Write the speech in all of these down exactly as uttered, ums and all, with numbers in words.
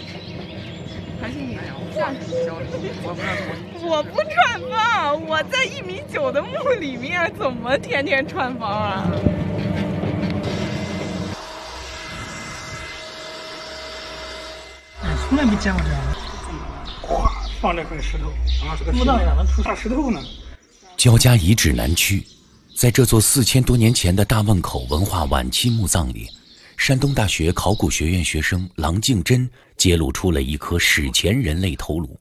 还是你这样教的？我不知道怎么。 我不串房，我在一米九的墓里面，怎么天天串房啊？ 哎，从来没见过这样的。咵，放这块石头，啊，这个墓葬里哪能出啥石头呢？ 焦家遗址南区，在这座四千多年前的大汶口文化晚期墓葬里，山东大学考古学院学生郎敬珍揭露出了一颗史前人类头颅。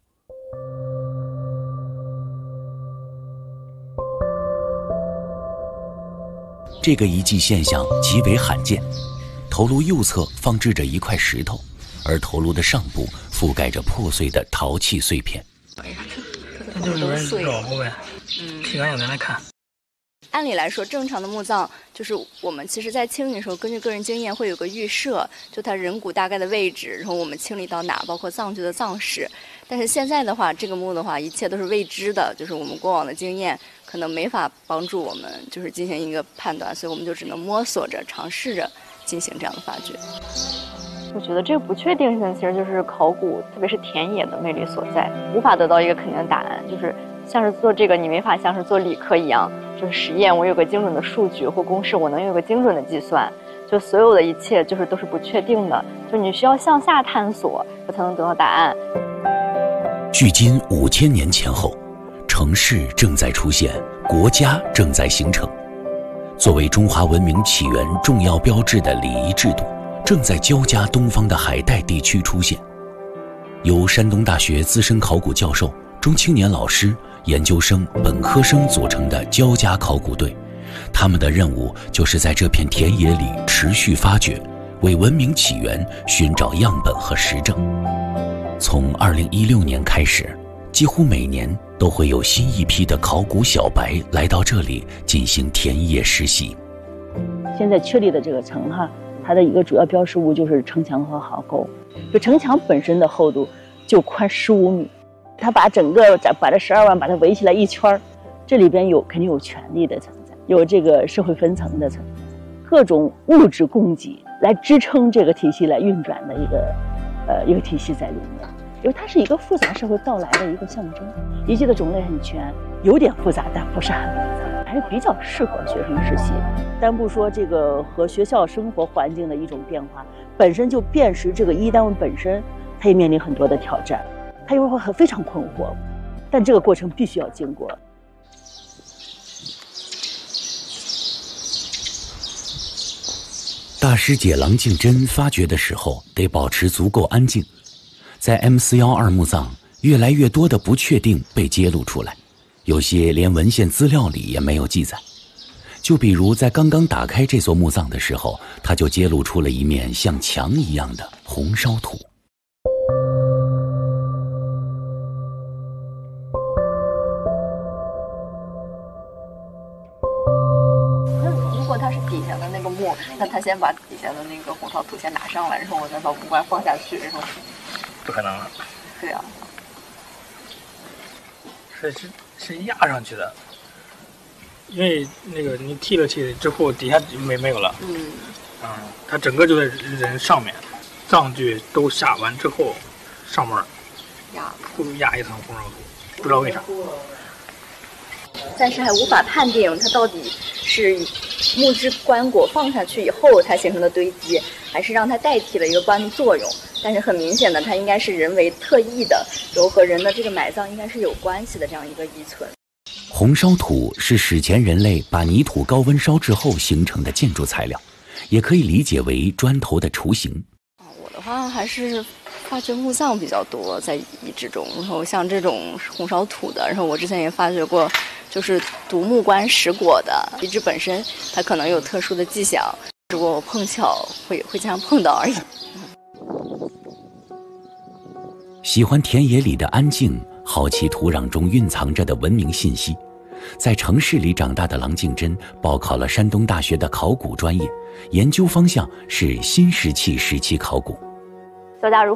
这个遗迹现象极为罕见，头颅右侧放置着一块石头，而头颅的上部覆盖着破碎的陶器碎片。 哎呀，这就是有人找过呗，嗯，挺干净的来看。 按理来说，正常的墓葬就是我们其实在清理的时候，根据个人经验会有个预设，就它人骨大概的位置，然后我们清理到哪，包括葬具的葬式。但是现在的话，这个墓的话，一切都是未知的，就是我们过往的经验可能没法帮助我们，就是进行一个判断，所以我们就只能摸索着、尝试着进行这样的发掘。 我觉得这个不确定性其实就是考古，特别是田野的魅力所在，无法得到一个肯定的答案，就是像是做这个，你没法像是做理科一样，就是实验，我有个精准的数据或公式，我能有个精准的计算，就所有的一切就是都是不确定的，就你需要向下探索，才能得到答案。 距今五千年前后，城市正在出现，国家正在形成。作为中华文明起源重要标志的礼仪制度，正在焦家东方的海带地区出现。由山东大学资深考古教授、中青年老师、研究生、本科生组成的焦家考古队，他们的任务就是在这片田野里持续发掘，为文明起源寻找样本和实证。从二零一六年开始，几乎每年都会有新一批的考古小白来到这里进行田野实习。 现在确立的这个城哈，它的一个主要标识物就是城墙和壕沟。就城墙本身的厚度就宽十五米，它把整个把这十二万把它围起来一圈，这里边有肯定有权力的存在，有这个社会分层的存在，各种物质供给来支撑这个体系来运转的一个呃一个体系在里面。因为它是一个复杂社会到来的一个象征，遗迹的种类很全，有点复杂，但不是很复杂，还是比较适合学生实习。单不说这个和学校生活环境的一种变化，本身就辨识这个一单位本身，它也面临很多的挑战，它有时候会非常困惑，但这个过程必须要经过。 大师姐郎敬珍发掘的时候得保持足够安静。在 M 四一二墓葬，越来越多的不确定被揭露出来，有些连文献资料里也没有记载。就比如在刚刚打开这座墓葬的时候，他就揭露出了一面像墙一样的红烧土。 那如果它是底下的那个墓，那他先把底下的那个红烧土先拿上来，然后我再把木棺放下去，然后。 不可能了。 对啊。 是是是压上去的，因为那个你踢了气之后，底下没没有了。 嗯。 啊、嗯，它整个就在人上面，葬具都下完之后，上面压铺压一层红烧土，不知道为啥。 暂时还无法判定它到底是木质棺椁放下去以后才形成的堆积，还是让它代替了一个棺的作用。但是很明显的，它应该是人为特意的，然后和人的这个埋葬应该是有关系的这样一个遗存。 红烧土是史前人类把泥土高温烧制后形成的建筑材料，也可以理解为砖头的雏形。 我的话还是发掘墓葬比较多，在遗址中，然后像这种红烧土的，然后我之前也发掘过，就是独木棺石椁的遗址本身，它可能有特殊的迹象，只不过我碰巧会会这样碰到而已。 喜欢田野里的安静，好奇土壤中蕴藏着的文明信息。在城市里长大的郎敬珍报考了山东大学的考古专业，研究方向是新石器时期考古。 焦家如